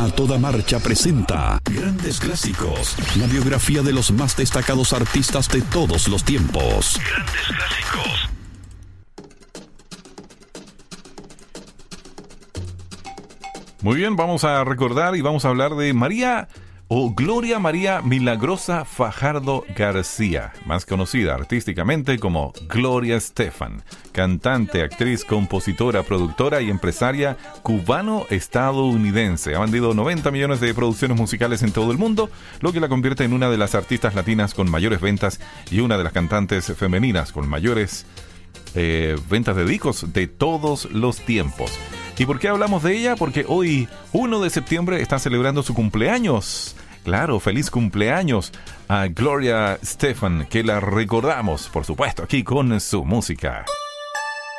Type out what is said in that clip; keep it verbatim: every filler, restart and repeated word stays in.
A Toda Marcha presenta Grandes Clásicos, la biografía de los más destacados artistas de todos los tiempos. Grandes Clásicos. Muy bien, vamos a recordar y vamos a hablar de María o Gloria María Milagrosa Fajardo García, más conocida artísticamente como Gloria Estefan, cantante, actriz, compositora, productora y empresaria cubano-estadounidense. Ha vendido noventa millones de producciones musicales en todo el mundo, lo que la convierte en una de las artistas latinas con mayores ventas y una de las cantantes femeninas con mayores eh, ventas de discos de todos los tiempos. ¿Y por qué hablamos de ella? Porque hoy, primero de septiembre, está celebrando su cumpleaños. Claro, feliz cumpleaños a Gloria Estefan, que la recordamos, por supuesto, aquí con su música.